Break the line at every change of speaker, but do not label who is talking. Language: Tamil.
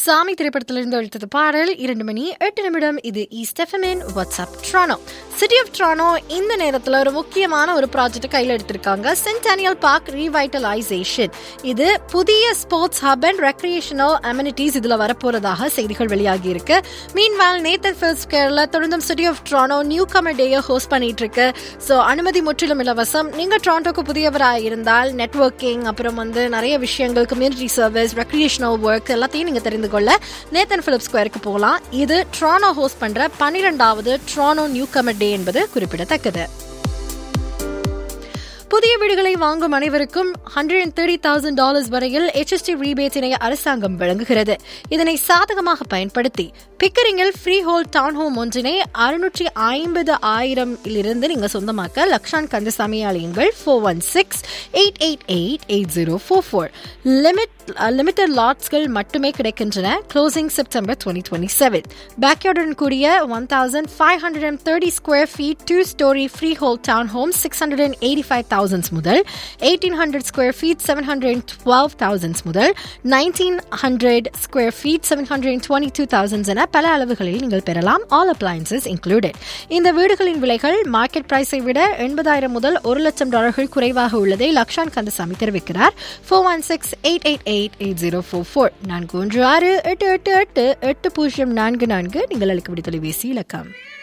சாமி திரைப்படத்திலிருந்து எழுத்தது பாடல் 2:08 இது ஈஸ்ட் எஃப்எம்மின் வாட்ஸ்அப் ட்ரானோ. சிட்டி ஆஃப் ட்ரானோ இந்த நேரத்தில் ஒரு முக்கியமான ஒரு ப்ராஜெக்ட் கையில் எடுத்திருக்காங்க. சென்டெனியல் பார்க் ரீவைட்டலைசேஷன். இது புதிய sports hub and recreational amenities இதுல வரப்போறதாக செய்திகள் வெளியாகி இருக்கு. மீன்வால் நேத்தன் ஃபில் ஸ்கொயர்ல தொடர்ந்தும் city of ட்ரானோ new Qamar டேயை host பண்ணிட்டு இருக்கு. ஸோ அனுமதி முற்றிலும் இலவசம். நீங்க டொரண்டோக்கு புதியவராக இருந்தால் நெட்வொர்க்கிங், அப்புறம் நிறைய விஷயங்கள், கம்யூனிட்டி சர்வீஸ், ரெக்ரியேஷனல் ஒர்க் எல்லாத்தையும் நீங்க தெரிந்து கொள்ள நேத்தன் பிலிப் ஸ்கொயருக்கு போகலாம். இது ட்ரானோ ஹோஸ்ட் பண்ற 12வது ட்ரானோ நியூ கமர் டே என்பது குறிப்பிடத்தக்கது. புதிய வீடுகளை வாங்கும் அனைவருக்கும் $130,000 வரையில் HST ரீபேட்டினை அரசாங்கம் வழங்குகிறது. இதனை சாதகமாக பயன்படுத்தி பிக்கரிங்கில் ஃப்ரீ ஹோல் டவுன் ஹோம் ஒன்றினை 650,000 இலிருந்து நீங்க சொந்தமாக்க லக்ஷான் கந்தசாமி அலையுங்கள். 416-888-8044. லிமிட்டட் லாட்ஸ்கள் மட்டுமே கிடைக்கின்றன. Closing September 2027. பேக்யார்டுடன் கூடிய 1,530 square feet 2-story free whole down home 685,000 முதல் 1,800 ஸ்கொயர் ஃபீட் 712,000 முதல் 1,900 ஸ்கொயர் ஃபீட் 722,000 என பல அளவுகளில் நீங்கள் பெறலாம். All appliances included. இந்த வீடுகளின் விலைகள் மார்க்கெட் பிரைஸை விட $80,000 முதல் $1,00,000 குறைவாக உள்ளதை லக்ஷான் கந்தசாமி தெரிவிக்கிறார். 416-888-8044. 416-888-8044 நீங்கள் அளிக்க தொலைபேசி இலக்கம்.